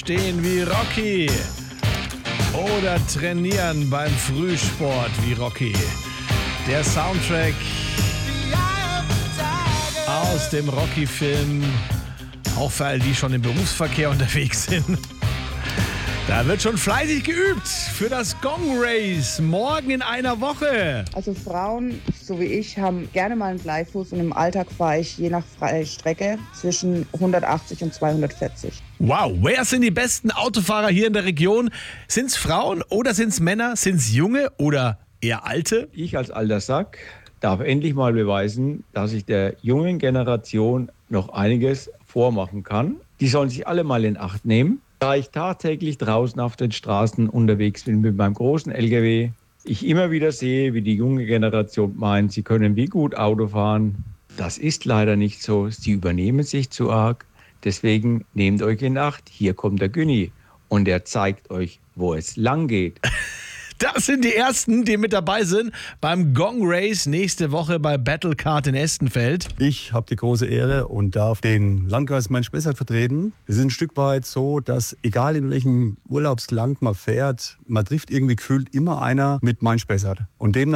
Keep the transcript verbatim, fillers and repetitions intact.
Stehen wie Rocky oder trainieren beim Frühsport wie Rocky. Der Soundtrack aus dem Rocky-Film, auch für all die schon im Berufsverkehr unterwegs sind. Da wird schon fleißig geübt für das Gong Race morgen in einer Woche. Also Frauen, so wie ich, haben gerne mal einen Bleifuß und im Alltag fahre ich je nach freie Strecke zwischen hundertachtzig und zweihundertvierzig. Wow, wer sind die besten Autofahrer hier in der Region? Sind es Frauen oder sind es Männer? Sind es Junge oder eher Alte? Ich als alter Sack darf endlich mal beweisen, dass ich der jungen Generation noch einiges vormachen kann. Die sollen sich alle mal in Acht nehmen. Da ich tagtäglich draußen auf den Straßen unterwegs bin mit meinem großen L K W, ich immer wieder sehe, wie die junge Generation meint, sie können wie gut Auto fahren. Das ist leider nicht so. Sie übernehmen sich zu arg. Deswegen nehmt euch in Acht. Hier kommt der Günni und er zeigt euch, wo es lang geht. Das sind die Ersten, die mit dabei sind beim Gong Race nächste Woche bei Battlecard in Estenfeld. Ich habe die große Ehre und darf den Landkreis Main-Spessart vertreten. Wir sind ein Stück weit so, dass egal in welchem Urlaubsland man fährt, man trifft irgendwie gefühlt immer einer mit Main-Spessart. Und dem